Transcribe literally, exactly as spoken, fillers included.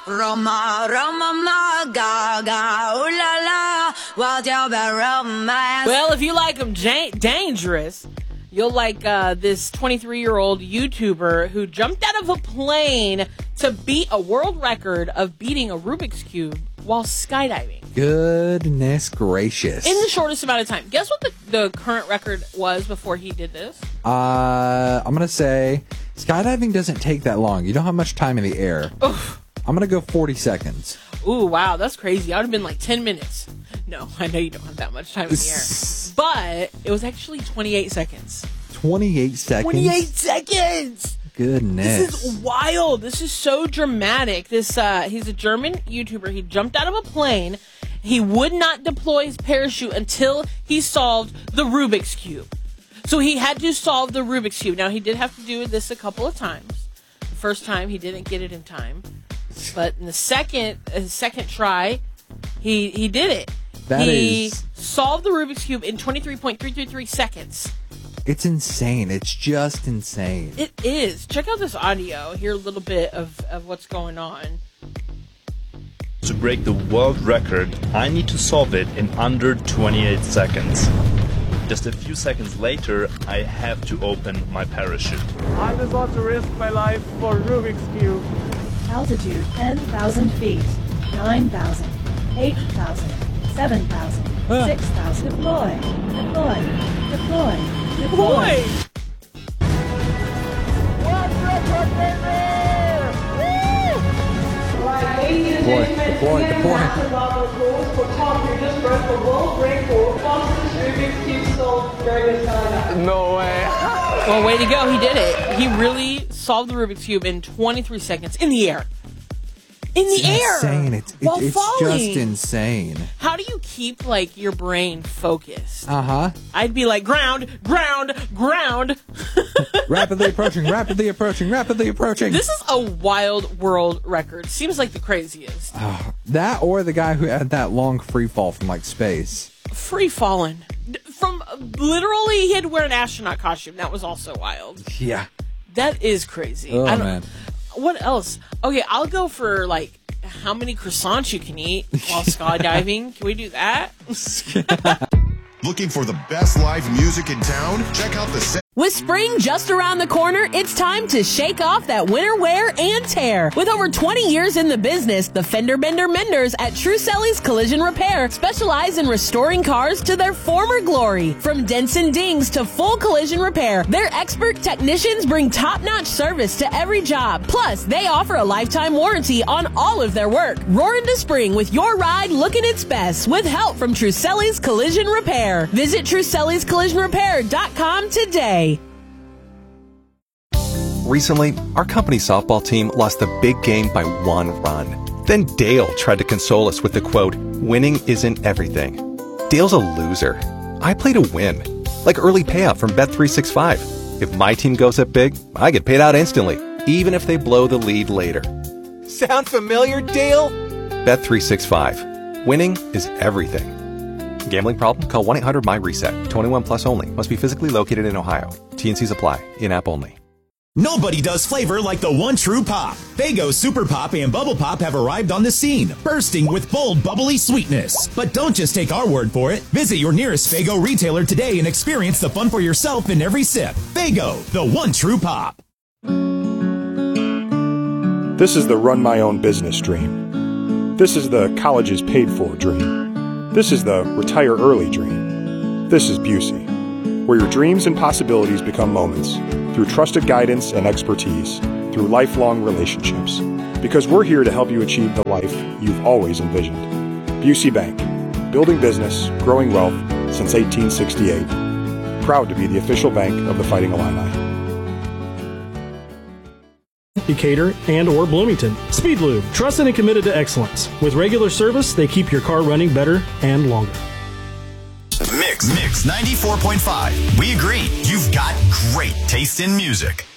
Roma, Roma, Gaga, ooh la la, what's your romance? Well, if you like them ja- dangerous, you'll like uh, this twenty-three-year-old YouTuber who jumped out of a plane to beat a world record of beating a Rubik's Cube while skydiving. Goodness gracious. In the shortest amount of time. Guess what the, the current record was before he did this? Uh, I'm going to say skydiving doesn't take that long. You don't have much time in the air. Oof. I'm going to go forty seconds. Ooh, wow, that's crazy. I would have been like ten minutes. No, I know you don't have that much time in the air. But it was actually twenty-eight seconds. twenty-eight seconds? twenty-eight seconds! Goodness. This is wild. This is so dramatic. This uh, he's a German YouTuber. He jumped out of a plane. He would not deploy his parachute until he solved the Rubik's Cube. So he had to solve the Rubik's Cube. Now, he did have to do this a couple of times. The first time, he didn't get it in time. But in the second uh, second try, he he did it. That he is... solved the Rubik's Cube in twenty-three point three three three seconds. It's insane. It's just insane. It is. Check out this audio. Hear a little bit of, of what's going on. To break the world record, I need to solve it in under twenty-eight seconds. Just a few seconds later, I have to open my parachute. I just want to risk my life for Rubik's Cube. Altitude ten thousand feet, nine thousand, eight thousand, seven thousand, six thousand. Deploy, deploy, deploy, deploy. Deploy, deploy, deploy. No way. Well, way to go. He did it. He really solved the Rubik's Cube in twenty-three seconds in the air. In the It's air. insane. It's, it, while it's falling. just insane. How do you keep, like, your brain focused? Uh-huh. I'd be like, ground, ground, ground. Rapidly approaching, rapidly approaching, rapidly approaching. This is a wild world record. Seems like the craziest. Uh, that or the guy who had that long free fall from, like, space. Free falling. From, literally, he had to wear an astronaut costume. That was also wild. Yeah. That is crazy. Oh, I don't, man. What else? Okay, I'll go for, like, how many croissants you can eat while skydiving. Can we do that? Looking for the best live music in town? Check out the set. With spring just around the corner, it's time to shake off that winter wear and tear. With over twenty years in the business, the Fender Bender Menders at Truselli's Collision Repair specialize in restoring cars to their former glory. From dents and dings to full collision repair, their expert technicians bring top-notch service to every job. Plus, they offer a lifetime warranty on all of their work. Roar into spring with your ride looking its best with help from Truselli's Collision Repair. Visit Truselli's Collision Repair dot com today. Recently, our company softball team lost the big game by one run. Then Dale tried to console us with the quote, "Winning isn't everything." Dale's a loser. I play to win. Like early payout from Bet three sixty-five. If my team goes up big, I get paid out instantly, even if they blow the lead later. Sound familiar, Dale? Bet three sixty-five. Winning is everything. Gambling problem? Call one eight hundred M Y reset. twenty-one plus only. Must be physically located in Ohio. T N Cs apply. In-app only. Nobody does flavor like the one true pop. Faygo Super Pop and Bubble Pop have arrived on the scene, bursting with bold, bubbly sweetness. But don't just take our word for it. Visit your nearest Faygo retailer today and experience the fun for yourself in every sip. Faygo, the one true pop. This is the run my own business dream. This is the college is paid for dream. This is the retire early dream. This is Busey, where your dreams and possibilities become moments through trusted guidance and expertise, through lifelong relationships. Because we're here to help you achieve the life you've always envisioned. Busey Bank, building business, growing wealth since eighteen sixty-eight. Proud to be the official bank of the Fighting Illini. Decatur and or Bloomington. Speedlube, trusted and committed to excellence. With regular service, they keep your car running better and longer. Mix, Mix ninety-four point five. We agree. You've got great taste in music.